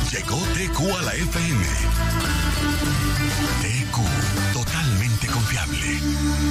Llegó TQ a la FM. TQ, totalmente confiable.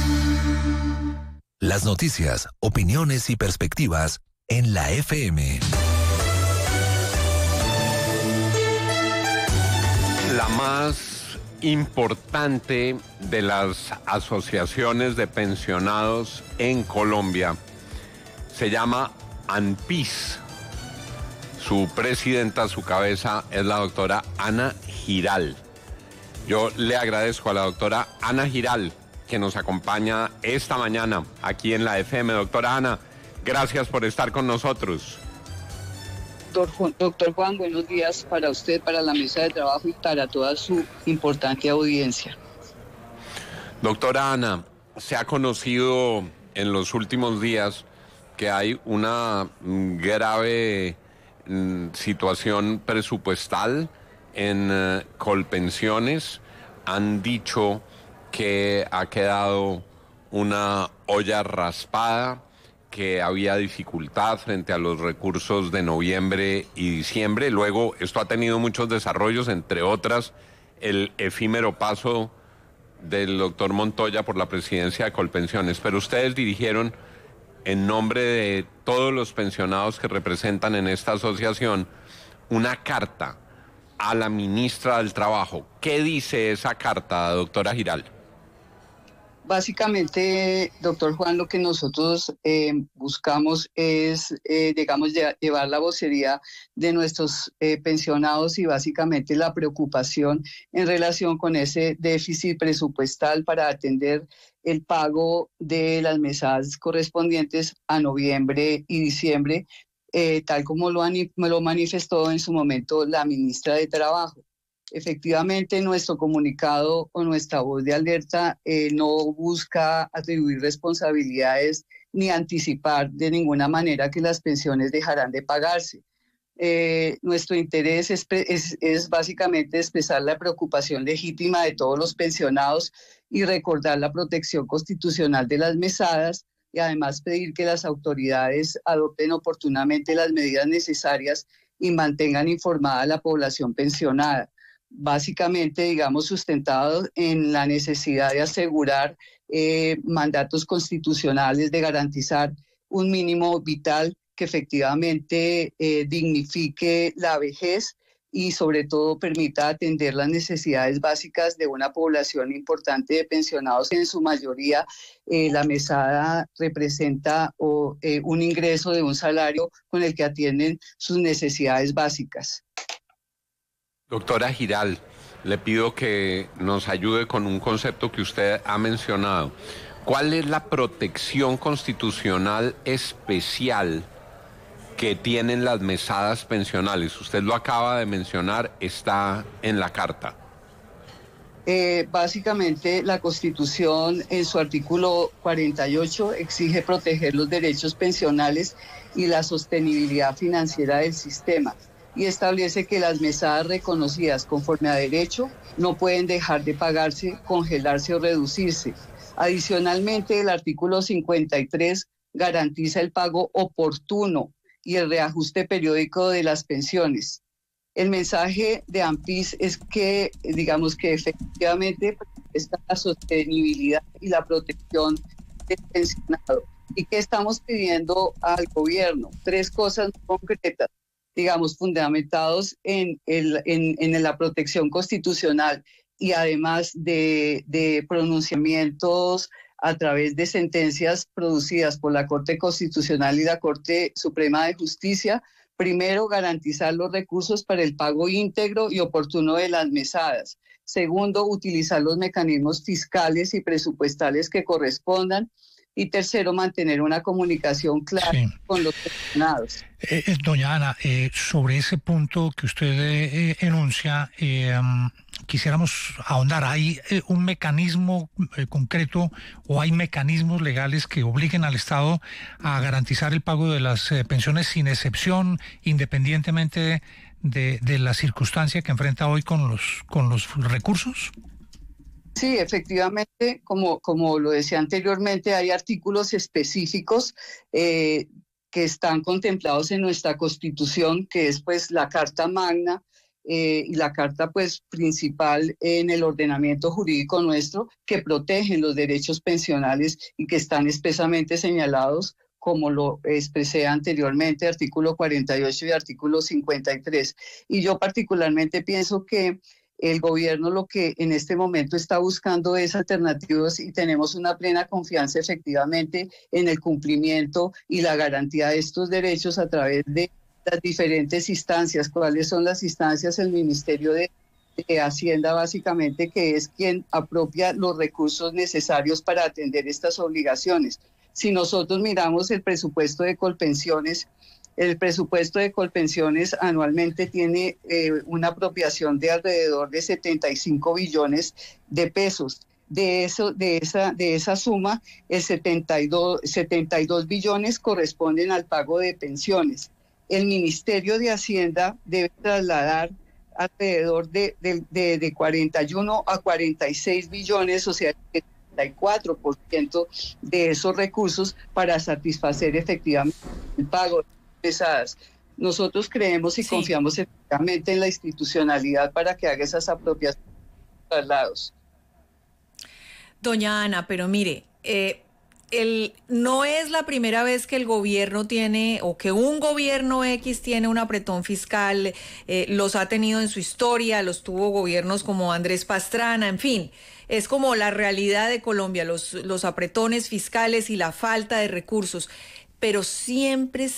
Las noticias, opiniones y perspectivas en la FM. La más importante de las asociaciones de pensionados en Colombia se llama ANPIS. Su presidenta, su cabeza, es la doctora Ana Giral. Yo le agradezco a la doctora Ana Giral que nos acompaña esta mañana aquí en la FM. Doctora Ana, gracias por estar con nosotros. Doctor Juan, buenos días para usted, para la mesa de trabajo y para toda su importante audiencia. Doctora Ana, se ha conocido en los últimos días que hay una grave situación presupuestal en Colpensiones. Han dicho que ha quedado una olla raspada, que había dificultad frente a los recursos de noviembre y diciembre. Luego, esto ha tenido muchos desarrollos, entre otras, el efímero paso del doctor Montoya por la presidencia de Colpensiones. Pero ustedes dirigieron, en nombre de todos los pensionados que representan en esta asociación, una carta a la ministra del Trabajo. ¿Qué dice esa carta, doctora Giral? Básicamente, doctor Juan, lo que nosotros buscamos es, llevar la vocería de nuestros pensionados y básicamente la preocupación en relación con ese déficit presupuestal para atender el pago de las mesadas correspondientes a noviembre y diciembre, tal como lo manifestó en su momento la ministra de Trabajo. Efectivamente, nuestro comunicado o nuestra voz de alerta no busca atribuir responsabilidades ni anticipar de ninguna manera que las pensiones dejarán de pagarse. Nuestro interés es básicamente expresar la preocupación legítima de todos los pensionados y recordar la protección constitucional de las mesadas y además pedir que las autoridades adopten oportunamente las medidas necesarias y mantengan informada a la población pensionada. Básicamente, digamos, sustentado en la necesidad de asegurar mandatos constitucionales, de garantizar un mínimo vital que efectivamente dignifique la vejez y sobre todo permita atender las necesidades básicas de una población importante de pensionados, que en su mayoría la mesada representa un ingreso de un salario con el que atienden sus necesidades básicas. Doctora Giral, le pido que nos ayude con un concepto que usted ha mencionado. ¿Cuál es la protección constitucional especial que tienen las mesadas pensionales? Usted lo acaba de mencionar, está en la carta. Básicamente, la Constitución, en su artículo 48, exige proteger los derechos pensionales y la sostenibilidad financiera del sistema, y establece que las mesadas reconocidas conforme a derecho no pueden dejar de pagarse, congelarse o reducirse. Adicionalmente, el artículo 53 garantiza el pago oportuno y el reajuste periódico de las pensiones. El mensaje de ANPIS es que, digamos, que efectivamente está la sostenibilidad y la protección del pensionado. ¿Y qué estamos pidiendo al gobierno? 3 cosas concretas, digamos, fundamentados en la protección constitucional y además de pronunciamientos a través de sentencias producidas por la Corte Constitucional y la Corte Suprema de Justicia. Primero, garantizar los recursos para el pago íntegro y oportuno de las mesadas. Segundo, utilizar los mecanismos fiscales y presupuestales que correspondan. Y tercero, mantener una comunicación clara con los pensionados. Doña Ana, sobre ese punto que usted enuncia, quisiéramos ahondar. ¿Hay un mecanismo concreto o hay mecanismos legales que obliguen al Estado a garantizar el pago de las pensiones sin excepción, independientemente de la circunstancia que enfrenta hoy con los recursos? Sí, efectivamente, como lo decía anteriormente, hay artículos específicos que están contemplados en nuestra Constitución, que es pues la Carta Magna, y la carta pues principal en el ordenamiento jurídico nuestro que protegen los derechos pensionales y que están expresamente señalados, como lo expresé anteriormente, artículo 48 y artículo 53. Y yo particularmente pienso que el gobierno lo que en este momento está buscando es alternativas y tenemos una plena confianza efectivamente en el cumplimiento y la garantía de estos derechos a través de las diferentes instancias. ¿Cuáles son las instancias? El Ministerio de Hacienda, básicamente, que es quien apropia los recursos necesarios para atender estas obligaciones. Si nosotros miramos el presupuesto de Colpensiones, el presupuesto de Colpensiones anualmente tiene una apropiación de alrededor de 75 billones de pesos. De esa suma, el 72 billones corresponden al pago de pensiones. El Ministerio de Hacienda debe trasladar alrededor de 41 a 46 billones, o sea, el 34% de esos recursos para satisfacer efectivamente el pago de pesadas. Nosotros creemos y confiamos efectivamente en la institucionalidad para que haga esas apropiaciones de traslados. Doña Ana, pero mire, no es la primera vez que el gobierno tiene, o que un gobierno X tiene un apretón fiscal, los ha tenido en su historia, los tuvo gobiernos como Andrés Pastrana, en fin, es como la realidad de Colombia, los apretones fiscales y la falta de recursos, pero siempre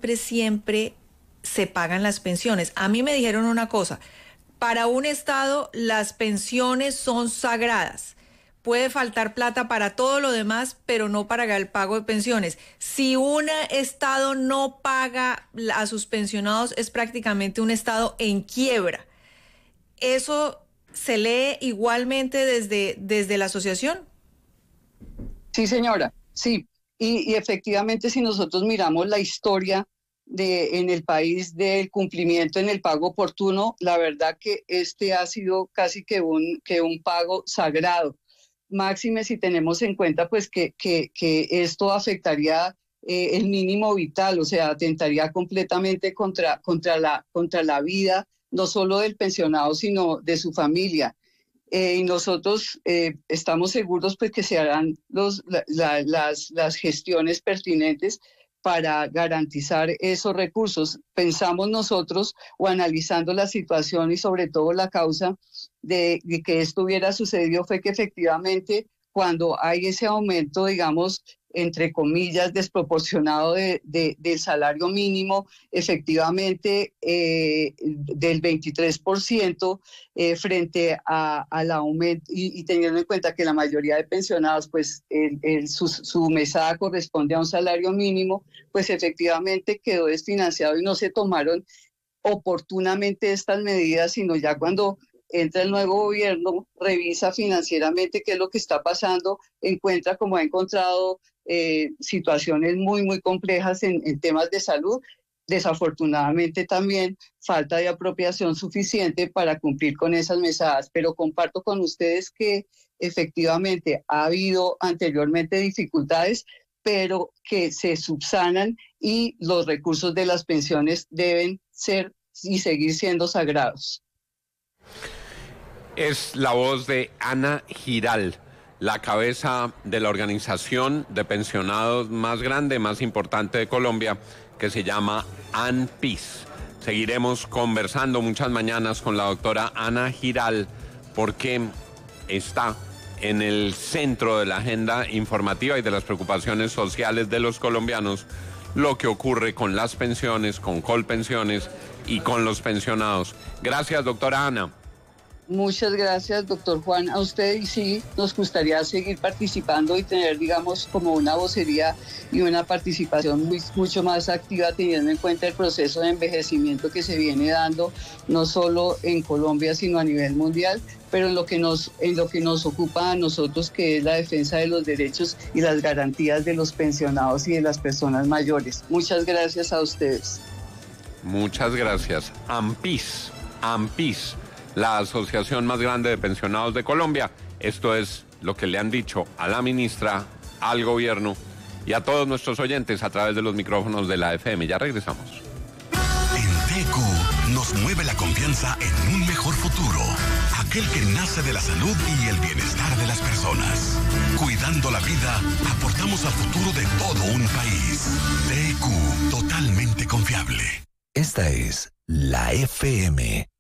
se pagan las pensiones. A mí me dijeron una cosa, para un Estado las pensiones son sagradas. Puede faltar plata para todo lo demás, pero no para el pago de pensiones. Si un Estado no paga a sus pensionados, es prácticamente un Estado en quiebra. ¿Eso se lee igualmente desde la asociación? Sí, señora, sí. Y efectivamente, si nosotros miramos la historia en el país del cumplimiento en el pago oportuno, la verdad que este ha sido casi que un pago sagrado. Máxime si tenemos en cuenta pues que esto afectaría el mínimo vital, o sea, atentaría completamente contra la vida, no solo del pensionado, sino de su familia. Y nosotros estamos seguros pues que se harán las gestiones pertinentes para garantizar esos recursos. Pensamos nosotros, o analizando la situación y sobre todo la causa de que esto hubiera sucedido, fue que efectivamente cuando hay ese aumento, digamos, entre comillas, desproporcionado del salario mínimo, efectivamente del 23% frente al aumento, y teniendo en cuenta que la mayoría de pensionados, pues su mesada corresponde a un salario mínimo, pues efectivamente quedó desfinanciado y no se tomaron oportunamente estas medidas, sino ya cuando entra el nuevo gobierno, revisa financieramente qué es lo que está pasando, encuentra, como ha encontrado, situaciones muy, muy complejas en temas de salud. Desafortunadamente también falta de apropiación suficiente para cumplir con esas mesadas, pero comparto con ustedes que efectivamente ha habido anteriormente dificultades, pero que se subsanan y los recursos de las pensiones deben ser y seguir siendo sagrados. Es la voz de Ana Giral, la cabeza de la organización de pensionados más grande, más importante de Colombia, que se llama ANPIS. Seguiremos conversando muchas mañanas con la doctora Ana Giral, porque está en el centro de la agenda informativa y de las preocupaciones sociales de los colombianos, lo que ocurre con las pensiones, con Colpensiones y con los pensionados. Gracias, doctora Ana. Muchas gracias, doctor Juan, a usted, y sí, nos gustaría seguir participando y tener, digamos, como una vocería y una participación mucho más activa, teniendo en cuenta el proceso de envejecimiento que se viene dando, no solo en Colombia, sino a nivel mundial, pero en lo que nos ocupa a nosotros, que es la defensa de los derechos y las garantías de los pensionados y de las personas mayores. Muchas gracias a ustedes. Muchas gracias. ANPIS, la asociación más grande de pensionados de Colombia. Esto es lo que le han dicho a la ministra, al gobierno y a todos nuestros oyentes a través de los micrófonos de la FM. Ya regresamos. En TECU nos nos mueve la confianza en un mejor futuro. Aquel que nace de la salud y el bienestar de las personas. Cuidando la vida, aportamos al futuro de todo un país. TQ, totalmente confiable. Esta es la FM.